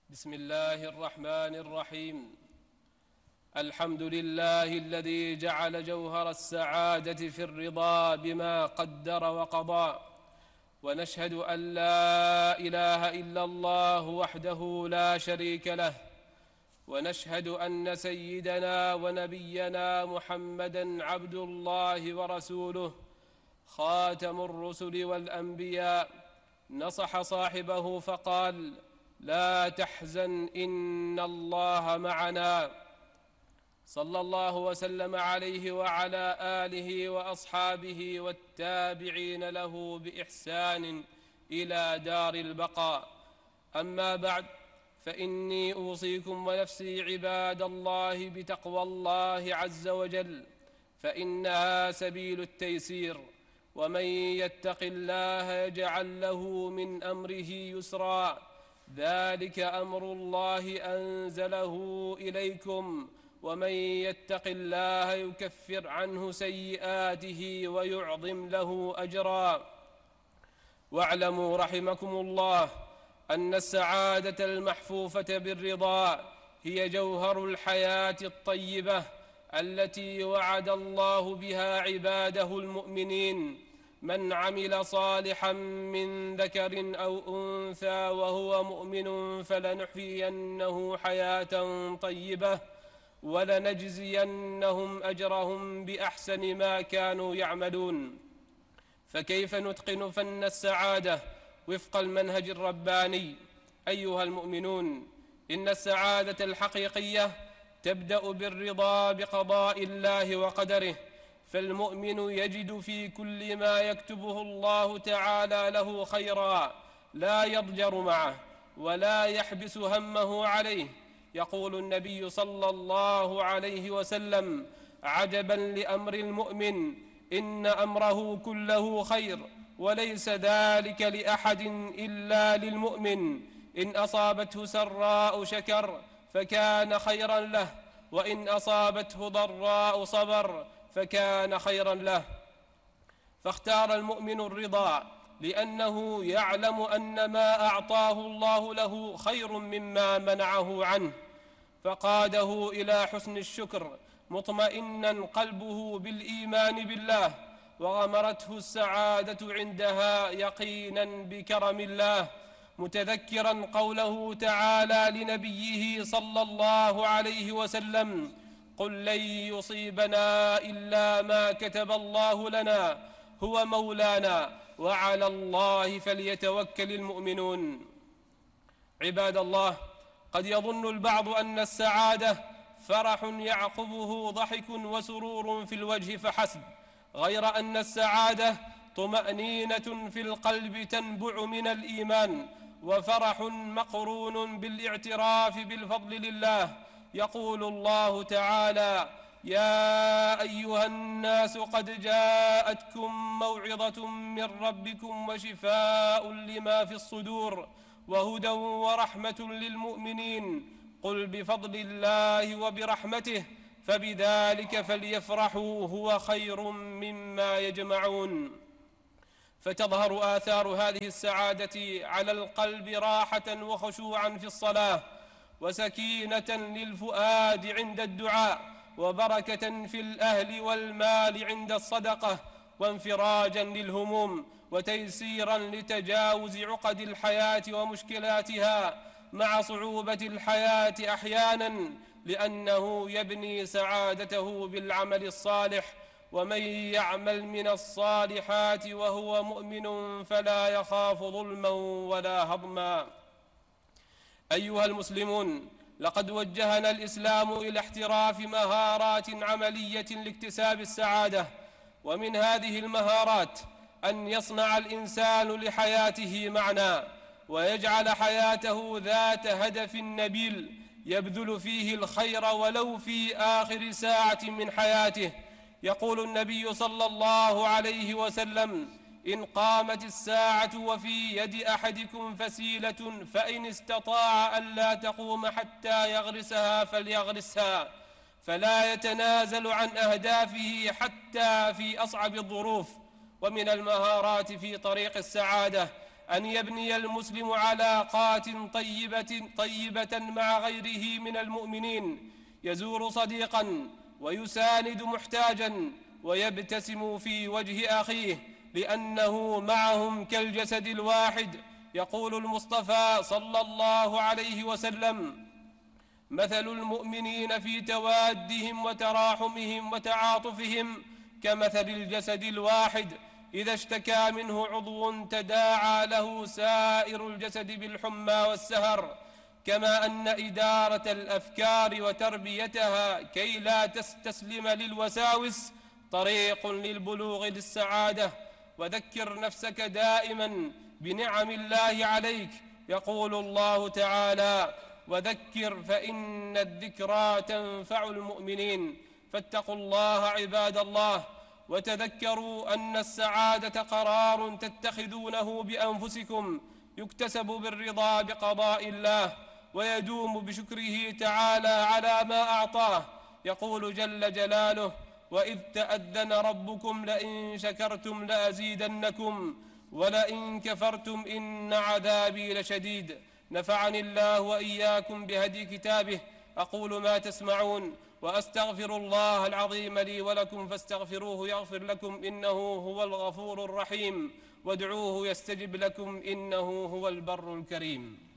بسم الله الرحمن الرحيم. الحمد لله الذي جعل جوهر السعادة في الرضا بما قدر وقضى، ونشهد أن لا إله إلا الله وحده لا شريك له، ونشهد أن سيدنا ونبينا محمدًا عبد الله ورسوله خاتم الرسل والأنبياء، نصح صاحبه فقال: لا تحزن إن الله معنا. صلى الله وسلم عليه وعلى آله وأصحابه والتابعين له بإحسان إلى دار البقاء. أما بعد، فإني أوصيكم ونفسي عباد الله بتقوى الله عز وجل، فإنها سبيل التيسير، ومن يتق الله يجعل له من أمره يسرا، ذلك أمر الله أنزله إليكم، ومن يتق الله يكفر عنه سيئاته ويعظم له أجرا. واعلموا رحمكم الله أن السعادة المحفوفة بالرضا هي جوهر الحياة الطيبة التي وعد الله بها عباده المؤمنين: من عمل صالحا من ذكر أو أنثى وهو مؤمن فلنحيينه حياة طيبة ولنجزينهم أجرهم بأحسن ما كانوا يعملون. فكيف نتقن فن السعادة وفق المنهج الرباني؟ أيها المؤمنون، إن السعادة الحقيقية تبدأ بالرضا بقضاء الله وقدره، فالمؤمن يجد في كل ما يكتبه الله تعالى له خيرا لا يضجر معه ولا يحبس همه عليه. يقول النبي صلى الله عليه وسلم: عجبا لأمر المؤمن، إن أمره كله خير، وليس ذلك لأحد إلا للمؤمن، إن أصابته سراء شكر فكان خيرا له، وإن أصابته ضراء صبر فكان خيرا له. فاختار المؤمن الرضا لأنه يعلم أن ما أعطاه الله له خير مما منعه عنه، فقاده إلى حسن الشكر مطمئنا قلبه بالإيمان بالله، وغمرته السعادة عندها يقينا بكرم الله، متذكرا قوله تعالى لنبيه صلى الله عليه وسلم: قل لن يصيبنا إلا ما كتب الله لنا هو مولانا وعلى الله فليتوكل المؤمنون. عباد الله، قد يظن البعض أن السعادة فرح يعقبه ضحك وسرور في الوجه فحسب، غير أن السعادة طمأنينة في القلب تنبع من الإيمان، وفرح مقرون بالاعتراف بالفضل لله. يقول الله تعالى: يا أيها الناس قد جاءتكم موعظة من ربكم وشفاء لما في الصدور وهدى ورحمة للمؤمنين، قل بفضل الله وبرحمته فبذلك فليفرحوا هو خير مما يجمعون. فتظهر آثار هذه السعادة على القلب راحة وخشوعا في الصلاة، وسكينة للفؤاد عند الدعاء، وبركة في الأهل والمال عند الصدقة، وانفراجا للهموم، وتيسيرا لتجاوز عقد الحياة ومشكلاتها مع صعوبة الحياة أحيانا، لأنه يبني سعادته بالعمل الصالح. ومن يعمل من الصالحات وهو مؤمن فلا يخاف ظلما ولا هضما. أيها المسلمون، لقد وجهنا الإسلام إلى احتراف مهارات عملية لاكتساب السعادة، ومن هذه المهارات أن يصنع الإنسان لحياته معنى، ويجعل حياته ذات هدف نبيل يبذل فيه الخير ولو في آخر ساعة من حياته. يقول النبي صلى الله عليه وسلم: إن قامت الساعة وفي يد أحدكم فسيلة فإن استطاع ألا تقوم حتى يغرسها فليغرسها، فلا يتنازل عن أهدافه حتى في أصعب الظروف. ومن المهارات في طريق السعادة أن يبني المسلم علاقات طيبة مع غيره من المؤمنين، يزور صديقا ويساند محتاجا ويبتسم في وجه أخيه، لأنه معهم كالجسد الواحد. يقول المصطفى صلى الله عليه وسلم: مثل المؤمنين في توادهم وتراحمهم وتعاطفهم كمثل الجسد الواحد، إذا اشتكى منه عضو تداعى له سائر الجسد بالحمى والسهر. كما أن إدارة الأفكار وتربيتها كي لا تستسلم للوساوس طريق للبلوغ للسعادة. وذكر نفسك دائما بنعم الله عليك. يقول الله تعالى: وذكر فإن الذكرى تنفع المؤمنين. فاتقوا الله عباد الله، وتذكروا أن السعادة قرار تتخذونه بأنفسكم، يكتسب بالرضا بقضاء الله، ويدوم بشكره تعالى على ما أعطاه. يقول جل جلاله: وإذ تأذن ربكم لئن شكرتم لأزيدنكم ولئن كفرتم إن عذابي لشديد. نفعني الله وإياكم بهدي كتابه. أقول ما تسمعون وأستغفر الله العظيم لي ولكم فاستغفروه يغفر لكم، إنه هو الغفور الرحيم. وادعوه يستجب لكم، إنه هو البر الكريم.